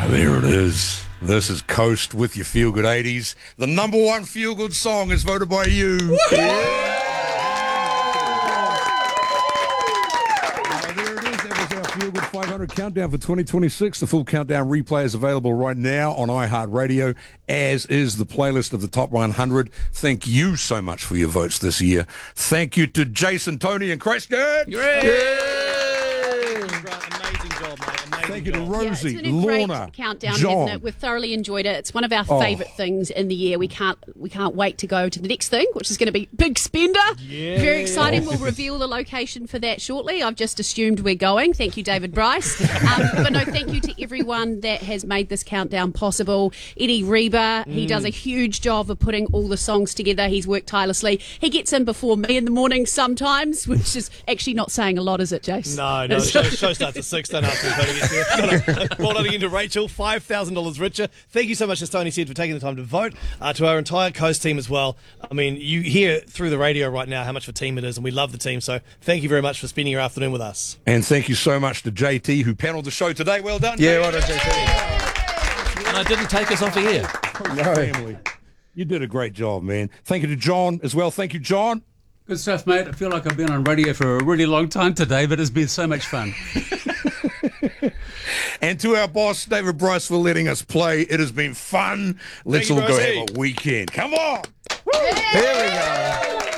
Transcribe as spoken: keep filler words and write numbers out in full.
There it is. This is Coast with your Feel Good eighties. The number one Feel Good song is voted by you. Yeah. Feel Good five hundred Countdown for twenty twenty-six. The full countdown replay is available right now on iHeartRadio, as is the playlist of the top one hundred. Thank you so much for your votes this year. Thank you to Jason, Tony, and Christchurch. Amazing job, mate. Amazing Thank you to job. Rosie, Yeah, it's been a great Lorna, countdown, John. hasn't it? We've thoroughly enjoyed it. It's one of our Oh. favourite things in the year. We can't we can't wait to go to the next thing, which is going to be Big Spender. Yeah. Very exciting. We'll reveal the location for that shortly. I've just assumed we're going. Thank you, David Bryce. Um, but no, thank you to everyone that has made this countdown possible. Eddie Reba, he does a huge job of putting all the songs together. He's worked tirelessly. He gets in before me in the morning sometimes, which is actually not saying a lot, is it, Jace? No, no, show, show starts at six, don't ask me how to get there. Well done again to Rachel, five thousand dollars richer. Thank you so much, as Tony said, for taking the time to vote. Uh, to our entire Coast team as well. I mean, you hear through the radio right now how much of a team it is, and we love the team, so thank you very much for spending your afternoon with us. And thank you so much to J T, who panelled the show today. Well done. Yeah, well done, J T. And I didn't take us off the air. No. Family. You did a great job, man. Thank you to John as well. Thank you, John. Good stuff, mate. I feel like I've been on radio for a really long time today, but it's been so much fun. And to our boss, David Bryce, for letting us play. It has been fun. Let's Thank all you, go Brycey. have a weekend. Come on. Here we go.